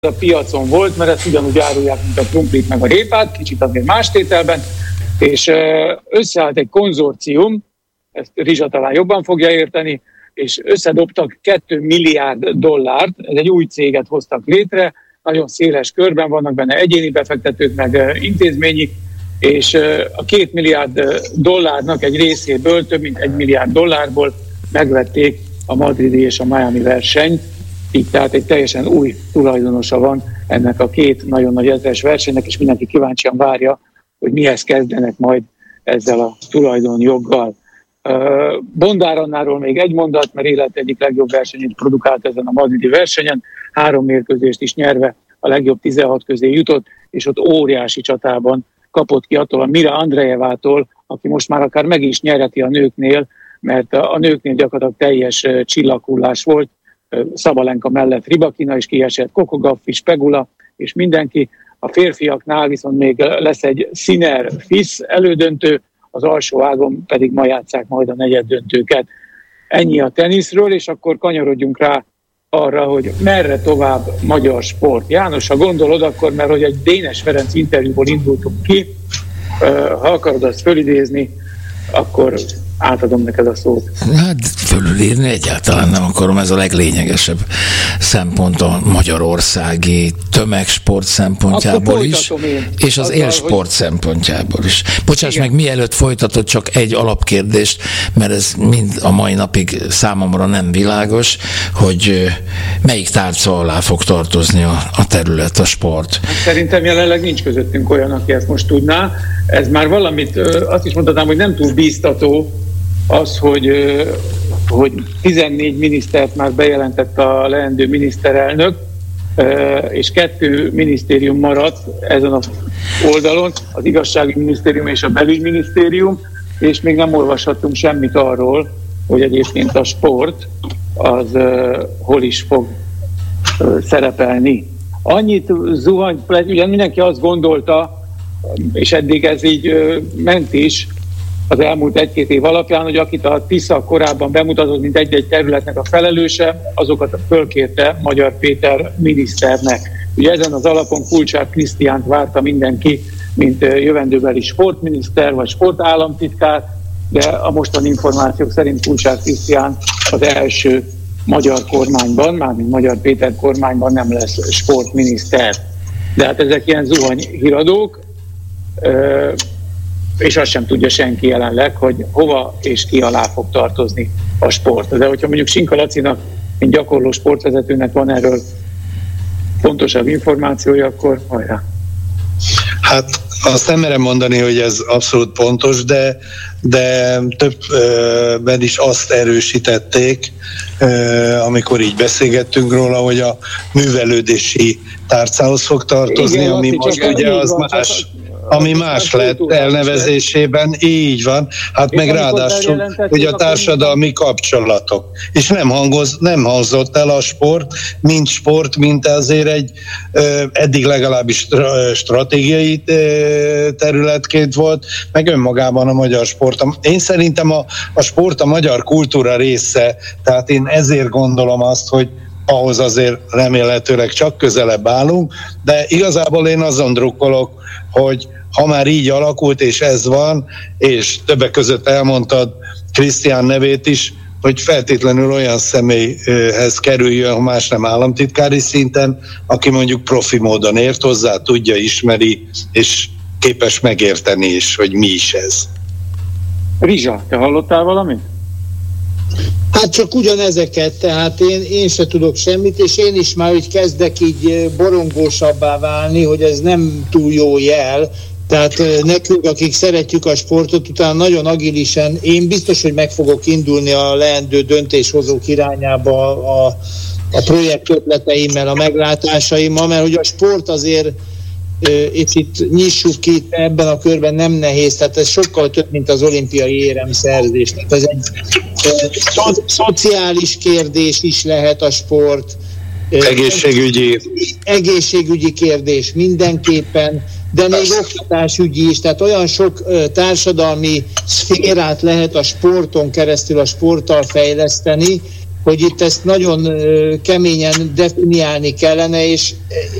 a piacon volt, mert ezt ugyanúgy árulják, mint a krumplit meg a répát, kicsit azért más tételben, és összeállt egy konzorcium, ezt Rizsa talán jobban fogja érteni, és összedobtak $2 milliárd, ez egy új céget hoztak létre, nagyon széles körben vannak benne egyéni befektetők, meg intézményi, és a $2 milliárd egy részéből, több mint $1 milliárd megvették a madridi és a Miami versenyt, így tehát egy teljesen új tulajdonosa van ennek a két nagyon nagy ezres versenynek, és mindenki kíváncsian várja, hogy mihez kezdenek majd ezzel a tulajdonjoggal. Bondár Annáról még egy mondat, mert élet egyik legjobb versenyét produkált ezen a madridi versenyen, 3 mérkőzést is nyerve a legjobb 16 közé jutott, és ott óriási csatában kapott ki attól a Mira Andrejevától, aki most már akár meg is nyerheti a nőknél, mert a nőknél gyakorlatilag teljes csillaghullás volt. Szabalenka mellett Rybakina is kiesett, Kokogaffi, Pegula és mindenki. A férfiaknál viszont még lesz egy Sinner-Fisz elődöntő, az alsó ágon pedig ma játsszák majd a negyeddöntőket. Ennyi a teniszről, és akkor kanyarodjunk rá arra, hogy merre tovább magyar sport. János, ha gondolod, akkor, mert hogy egy Dénes Ferenc interjúból indultunk ki, ha akarod azt fölidézni, akkor átadom neked a szót. Hát fölülírni egyáltalán nem akarom, ez a leglényegesebb szempont a magyarországi tömegsport szempontjából is, és az élsport szempontjából is. Bocsáss meg, mielőtt folytatod, csak egy alapkérdést, mert ez mind a mai napig számomra nem világos, hogy melyik tárca alá fog tartozni a terület, a sport. Hát szerintem jelenleg nincs közöttünk olyan, aki ezt most tudná. Ez már valamit, azt is mondhatnám, hogy nem túl bíztató az, hogy 14 minisztert már bejelentett a leendő miniszterelnök, és 2 minisztérium maradt ezen az oldalon, az igazságügyi minisztérium és a belügyminisztérium, és még nem olvashattunk semmit arról, hogy egyébként a sport az hol is fog szerepelni. Annyit zuhany, ugyan mindenki azt gondolta, és eddig ez így ment is, az elmúlt 1-2 év alapján, hogy akit a Tisza korábban bemutatott, mint egy-egy területnek a felelőse, azokat fölkérte Magyar Péter miniszternek. Ugye ezen az alapon Kulcsár Krisztiánt várta mindenki, mint jövendőbeli sportminiszter vagy sportállamtitkár, de a mostani információk szerint Kulcsár Krisztián az első magyar kormányban, mármint Magyar Péter kormányban nem lesz sportminiszter. De hát ezek ilyen zuhanyhíradók, és azt sem tudja senki jelenleg, hogy hova és ki alá fog tartozni a sport. De hogyha mondjuk Sinka Lacinak, mint gyakorló sportvezetőnek van erről pontosabb információja, akkor hajrá! Hát azt nem merem mondani, hogy ez abszolút pontos, de többben is azt erősítették, amikor így beszélgettünk róla, hogy a művelődési tárcához fog tartozni, igen, ami most ugye az más. Ami más lett elnevezésében, így van, hát meg ráadásul, hogy a társadalmi kapcsolatok. És nem hangzott el a sport, mint azért egy eddig legalábbis stratégiai területként volt, meg önmagában a magyar sport. Én szerintem a sport a magyar kultúra része, tehát én ezért gondolom azt, hogy ahhoz azért remélhetőleg csak közelebb állunk, de igazából én azon drukkolok, hogy ha már így alakult, és ez van, és többek között elmondtad Krisztián nevét is, hogy feltétlenül olyan személyhez kerüljön, ha más nem államtitkári szinten, aki mondjuk profi módon ért hozzá, tudja, ismeri, és képes megérteni is, hogy mi is ez. Rizsa, te hallottál valamit? Hát csak ugyanezeket, tehát én se tudok semmit, és én is már úgy kezdek így borongósabbá válni, hogy ez nem túl jó jel. Tehát nekünk, akik szeretjük a sportot, utána nagyon agilisen, én biztos, hogy meg fogok indulni a leendő döntéshozók irányába a projekt ötleteimmel, a meglátásaimmal, mert hogy a sport azért, és itt nyissuk ki, ebben a körben nem nehéz, tehát ez sokkal több, mint az olimpiai éremszerzés. Tehát ez egy szociális kérdés is lehet a sport. Egészségügyi kérdés mindenképpen, de még oktatásügyi is, tehát olyan sok társadalmi szférát lehet a sporton keresztül, a sporttal fejleszteni, hogy itt ezt nagyon keményen definiálni kellene, és